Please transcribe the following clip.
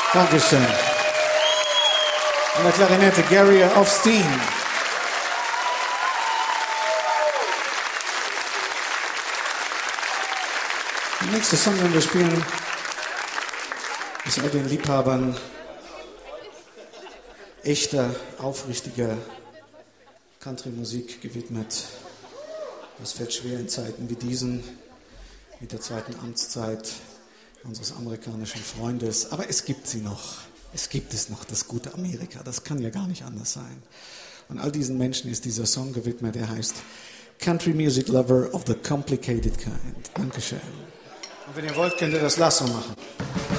Dankeschön. An der Klarinette Gary Ofsteen. Der nächste Song, den wir spielen, ist all den Liebhabern echter, aufrichtiger Country-Musik gewidmet. Das fällt schwer in Zeiten wie diesen, mit der zweiten Amtszeit unseres amerikanischen Freundes. Aber es gibt sie noch. Es gibt es noch, das gute Amerika. Das kann ja gar nicht anders sein. Und all diesen Menschen ist dieser Song gewidmet, der heißt Country Music Lover of the Complicated Kind. Dankeschön. Und wenn ihr wollt, könnt ihr das Lasso machen.